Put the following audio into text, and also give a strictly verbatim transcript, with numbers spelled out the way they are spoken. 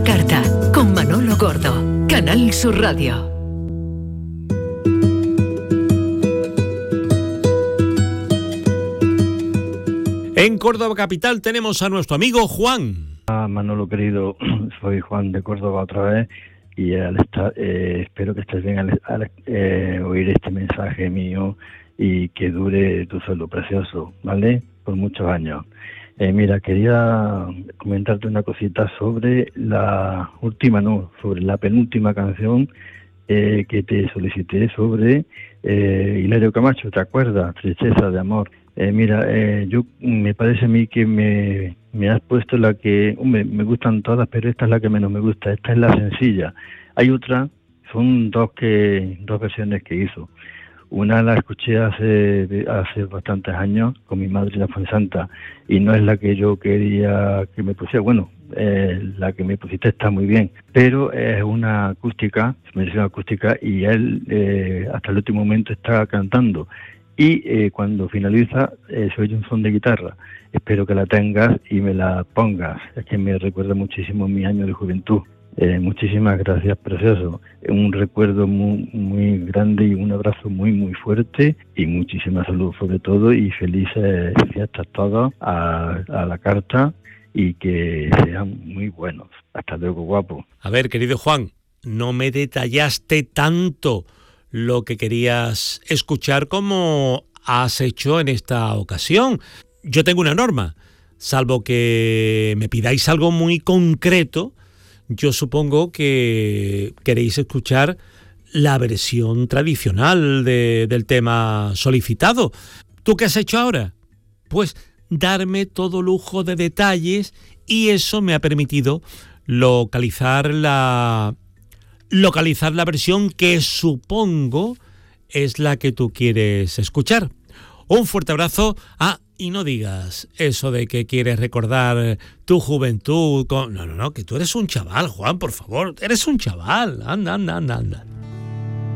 carta, con Manolo Gordo, Canal Sur Radio. En Córdoba capital tenemos a nuestro amigo Juan. Ah, Manolo querido, soy Juan de Córdoba otra vez y al estar, eh, espero que estés bien al, al eh, oír este mensaje mío y que dure tu sueldo precioso, ¿vale? Por muchos años. Eh, mira, quería comentarte una cosita sobre la última, no, sobre la penúltima canción eh, que te solicité sobre eh, Hilario Camacho, ¿te acuerdas? Tristeza de amor. Eh, mira, eh, yo me parece a mí que me, me has puesto la que, hombre, me gustan todas, pero esta es la que menos me gusta, esta es la sencilla. Hay otra, son dos que dos versiones que hizo. Una la escuché hace hace bastantes años con mi madre, la Fuensanta, y no es la que yo quería que me pusiera. Bueno, eh, la que me pusiste está muy bien, pero es una acústica, es versión acústica, y él eh, hasta el último momento está cantando. Y eh, cuando finaliza eh, se oye un son de guitarra. Espero que la tengas y me la pongas. Es que me recuerda muchísimo mi año de juventud. Eh, muchísimas gracias, precioso. Un recuerdo muy, muy grande y un abrazo muy, muy fuerte y muchísima salud sobre todo y felices fiestas todos a, a la carta y que sean muy buenos. Hasta luego, guapo. A ver, querido Juan, no me detallaste tanto lo que querías escuchar como has hecho en esta ocasión. Yo tengo una norma, salvo que me pidáis algo muy concreto, yo supongo que queréis escuchar la versión tradicional de, del tema solicitado. ¿Tú qué has hecho ahora? Pues darme todo lujo de detalles y eso me ha permitido localizar la... localizar la versión que supongo es la que tú quieres escuchar. Un fuerte abrazo. Ah, y no digas eso de que quieres recordar tu juventud con... No, no, no, que tú eres un chaval, Juan, por favor. Eres un chaval. Anda, anda, anda, anda.